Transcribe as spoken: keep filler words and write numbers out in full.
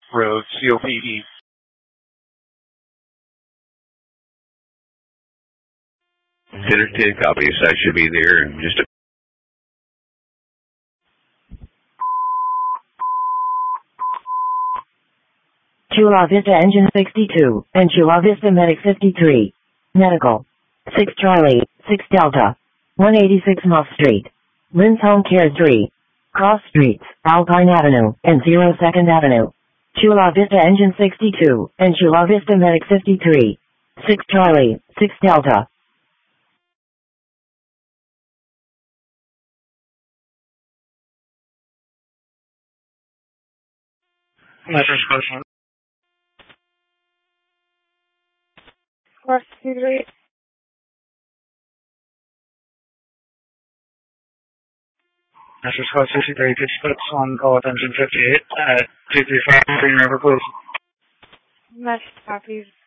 Road, C O P E. Center ten, copy. Site should be there in just a... Chula Vista Engine sixty-two, and Chula Vista Medic fifty-three. Medical. six Charlie, six Delta. one eighty-six Muff Street. Lynn's Home Care three. Cross Streets, Alpine Avenue, and zero second Avenue. Chula Vista Engine sixty-two, and Chula Vista Medic fifty-three. six Charlie, six Delta. Message question. Cross Street. Message code sixty-three, pitch splits on call attention fifty-eight at two three five Green River, please. Message copies.